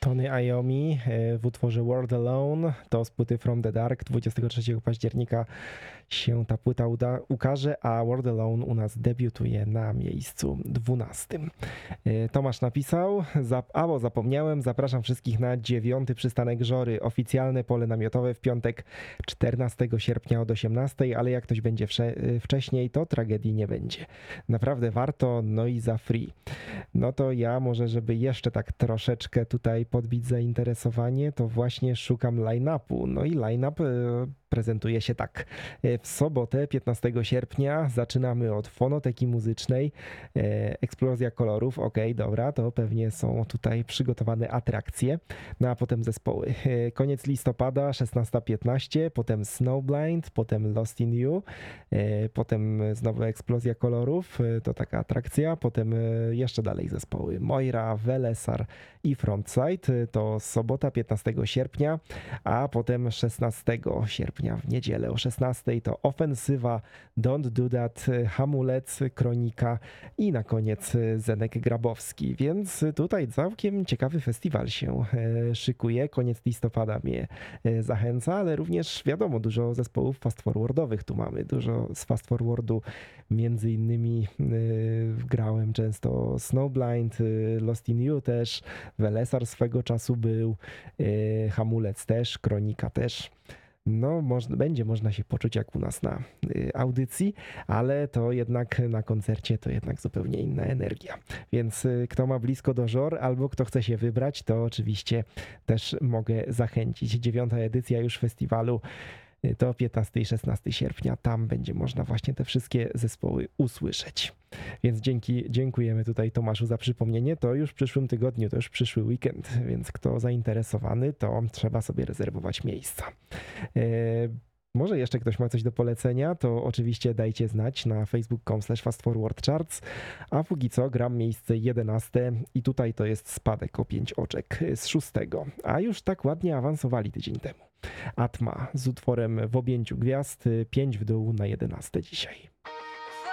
Tony Iommi w utworze World Alone, to z płyty From the Dark. 23 października się ta płyta ukaże, a World Alone u nas debiutuje na miejscu 12. Tomasz napisał, bo zapomniałem, zapraszam wszystkich na 9. przystanek Żory, oficjalne pole namiotowe w piątek 14 sierpnia od 18, ale jak ktoś będzie wcześniej, to tragedii nie będzie. Naprawdę warto, no i za free. No to ja może, żeby jeszcze tak troszeczkę tutaj podbić zainteresowanie, to właśnie szukam line-upu. No i line-up prezentuje się tak. W sobotę 15 sierpnia zaczynamy od fonoteki muzycznej, eksplozja kolorów, dobra, to pewnie są tutaj przygotowane atrakcje, no a potem zespoły. Koniec listopada 16:15, potem Snowblind, potem Lost in You, potem znowu eksplozja kolorów, to taka atrakcja, potem jeszcze dalej zespoły. Moira, Velesar i Frontside, to sobota 15 sierpnia, a potem 16 sierpnia w niedzielę o 16 to Ofensywa, Don't Do That, Hamulec, Kronika i na koniec Zenek Grabowski, więc tutaj całkiem ciekawy festiwal się szykuje. Koniec listopada mnie zachęca, ale również wiadomo, dużo zespołów fast forwardowych tu mamy, dużo z fast forwardu, między innymi grałem często Snowblind, Lost in You też, Velesar swego czasu był, Hamulec też, Kronika też. No, będzie można się poczuć jak u nas na audycji, ale to jednak na koncercie to jednak zupełnie inna energia. Więc kto ma blisko do Żor albo kto chce się wybrać, to oczywiście też mogę zachęcić. 9. edycja już festiwalu to 15 i 16 sierpnia. Tam będzie można właśnie te wszystkie zespoły usłyszeć. Więc dziękujemy tutaj Tomaszu za przypomnienie. To już w przyszłym tygodniu, to już przyszły weekend, więc kto zainteresowany, to trzeba sobie rezerwować miejsca. Może jeszcze ktoś ma coś do polecenia, to oczywiście dajcie znać na facebook.com/fastforwardcharts, a póki co gram miejsce 11 i tutaj to jest spadek o 5 oczek z 6, a już tak ładnie awansowali tydzień temu. Atma z utworem W objęciu gwiazd, 5 w dół na 11 dzisiaj.